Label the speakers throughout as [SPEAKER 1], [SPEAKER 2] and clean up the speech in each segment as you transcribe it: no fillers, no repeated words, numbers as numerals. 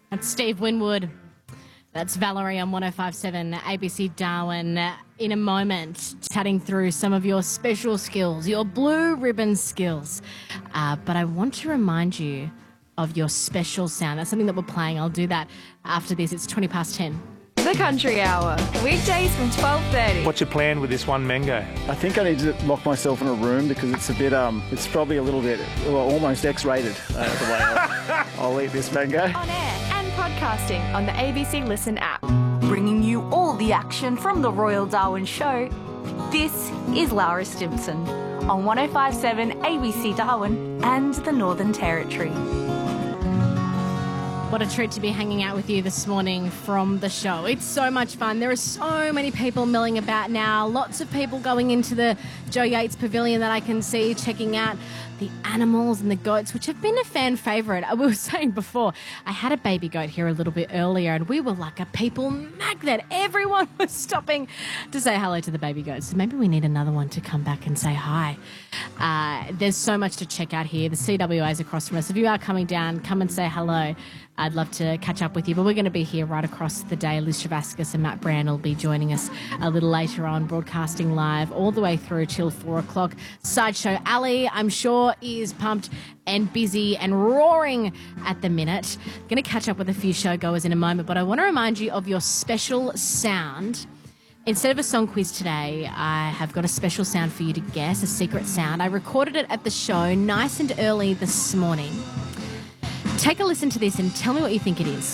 [SPEAKER 1] That's Steve Winwood. That's Valerie on 105.7 ABC Darwin. In a moment, chatting through some of your special skills, your blue ribbon skills. But I want to remind you of your special sound. That's something that we're playing. I'll do that after this. It's 20 past 10.
[SPEAKER 2] The Country Hour, weekdays from 12:30.
[SPEAKER 3] What's your plan with this one mango?
[SPEAKER 4] I think I need to lock myself in a room because it's a bit, it's probably a little bit, almost X-rated the way I'll eat this mango.
[SPEAKER 2] On air and podcasting on the ABC Listen app.
[SPEAKER 5] Bringing you all the action from the Royal Darwin Show, this is Laura Stimson on 105.7 ABC Darwin and the Northern Territory.
[SPEAKER 1] What a treat to be hanging out with you this morning from the show. It's so much fun. There are so many people milling about now. Lots of people going into the Joe Yates Pavilion that I can see, checking out the animals and the goats, which have been a fan favourite. We were saying before, I had a baby goat here a little bit earlier and we were like a people magnet. Everyone was stopping to say hello to the baby goats. So maybe we need another one to come back and say hi. There's so much to check out here. The CWA is across from us. If you are coming down, come and say hello. I'd love to catch up with you, but we're going to be here right across the day. Liz Travascus and Matt Brand will be joining us a little later on, broadcasting live all the way through till 4 o'clock. Sideshow Ali, I'm sure, is pumped and busy and roaring at the minute. Going to catch up with a few showgoers in a moment, but I want to remind you of your special sound. Instead of a song quiz today, I have got a special sound for you to guess, a secret sound. I recorded it at the show nice and early this morning. Take a listen to this and tell me what you think it is.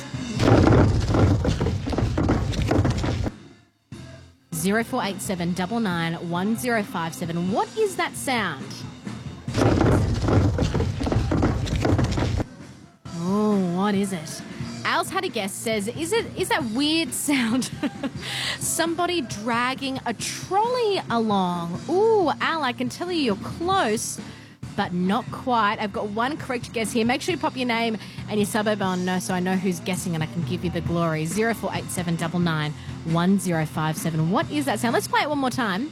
[SPEAKER 1] 0487 99 1057. What is that sound? Oh, what is it? Al's had a guess, says, is that weird sound? Somebody dragging a trolley along. Ooh, Al, I can tell you you're close, but not quite. I've got one correct guess here. Make sure you pop your name and your suburb on so I know who's guessing and I can give you the glory. 0487 99 1057. What is that sound? Let's play it one more time.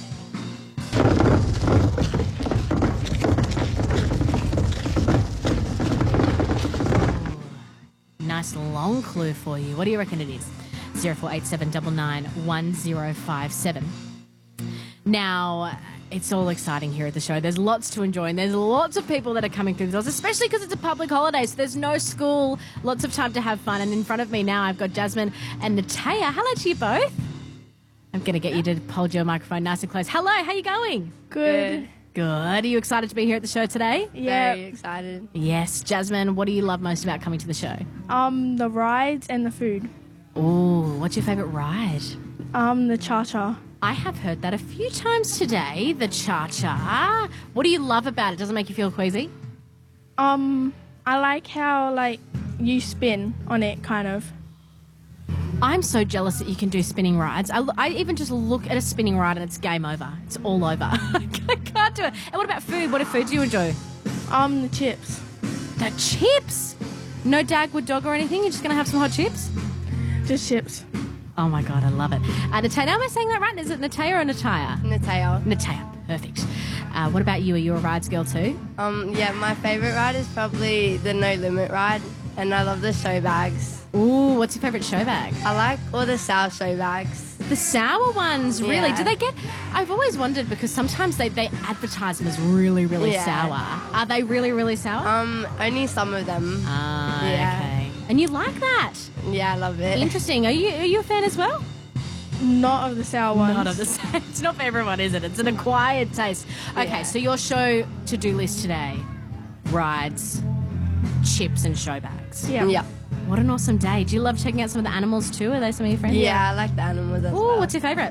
[SPEAKER 1] Nice long clue for you. What do you reckon it is? 0487 99 1057. Now, it's all exciting here at the show. There's lots to enjoy and there's lots of people that are coming through the doors, especially because it's a public holiday, so there's no school, lots of time to have fun. And in front of me now, I've got Jasmine and Natea. Hello to you both. I'm going to get you to hold your microphone nice and close. Hello, how are you going?
[SPEAKER 6] Good.
[SPEAKER 1] Good. Are you excited to be here at the show today?
[SPEAKER 6] Yeah.
[SPEAKER 2] Very excited.
[SPEAKER 1] Yes. Jasmine, what do you love most about coming to the show?
[SPEAKER 6] The rides and the food.
[SPEAKER 1] Ooh, what's your favourite ride?
[SPEAKER 6] The cha-cha.
[SPEAKER 1] I have heard that a few times today, the cha-cha. What do you love about it? Does it make you feel queasy?
[SPEAKER 6] I like how, you spin on it, kind of.
[SPEAKER 1] I'm so jealous that you can do spinning rides. I even just look at a spinning ride and it's game over. It's all over. I can't do it. And what about food? What food do you enjoy?
[SPEAKER 6] The chips.
[SPEAKER 1] The chips? No Dagwood dog or anything? You're just going to have some hot chips?
[SPEAKER 6] Just chips.
[SPEAKER 1] Oh, my God, I love it. Natea, am I saying that right? Is it Natea or Nataya?
[SPEAKER 2] Natea.
[SPEAKER 1] Natea, perfect. What about you? Are you a rides girl too?
[SPEAKER 2] Yeah, my favourite ride is probably the No Limit ride, and I love the show bags.
[SPEAKER 1] Ooh, what's your favourite show bag?
[SPEAKER 2] I like all the sour show bags.
[SPEAKER 1] The sour ones, really?
[SPEAKER 2] Yeah.
[SPEAKER 1] Do they get... I've always wondered because sometimes they advertise them as really, really sour. Are they really, really sour?
[SPEAKER 2] Only some of them. Yeah.
[SPEAKER 1] Okay. And you like that?
[SPEAKER 2] Yeah, I love it.
[SPEAKER 1] Interesting. Are you a fan as well?
[SPEAKER 6] Not of the sour ones.
[SPEAKER 1] Not of the same. It's not for everyone, is it? It's an acquired taste. Okay,
[SPEAKER 2] Yeah.
[SPEAKER 1] so your show to-do list today, rides, chips and show bags.
[SPEAKER 6] Yeah.
[SPEAKER 2] Yeah.
[SPEAKER 1] What an awesome day. Do you love checking out some of the animals too? Are they some of your friends?
[SPEAKER 2] Yeah, I like the animals as
[SPEAKER 1] Ooh,
[SPEAKER 2] well.
[SPEAKER 1] what's your favourite?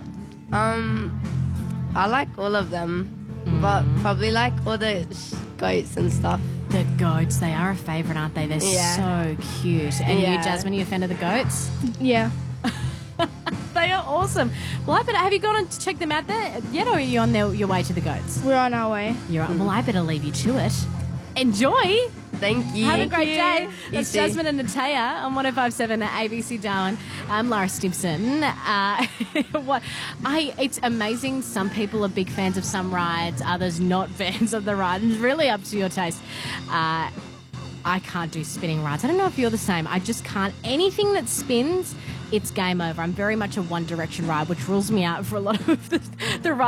[SPEAKER 2] I like all of them, but probably like all the goats and stuff.
[SPEAKER 1] The goats, they are a favourite, aren't they? They're so cute. And you,
[SPEAKER 2] Yeah.
[SPEAKER 1] Jasmine, are you a fan of the goats?
[SPEAKER 6] Yeah.
[SPEAKER 1] They are awesome. Well, have you gone on to check them out there yet, or are you on your way to the goats?
[SPEAKER 6] We're on our way.
[SPEAKER 1] You're on. Well, I better leave you to it. Enjoy.
[SPEAKER 2] Thank you.
[SPEAKER 1] Have a great day.
[SPEAKER 2] You
[SPEAKER 1] That's
[SPEAKER 2] too.
[SPEAKER 1] Jasmine and Natea on 105.7 at ABC Darwin. I'm Laura Stimson. It's amazing. Some people are big fans of some rides, others not fans of the ride. It's really up to your taste. I can't do spinning rides. I don't know if you're the same. I just can't. Anything that spins, it's game over. I'm very much a One Direction ride, which rules me out for a lot of the rides.